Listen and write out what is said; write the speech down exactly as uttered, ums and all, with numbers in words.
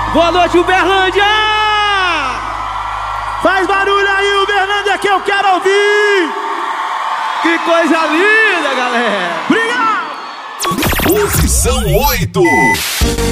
Boa noite, Uberlândia! Faz barulho aí, Uberlândia, que eu quero ouvir! Que coisa linda, galera! Obrigado! Posição oito.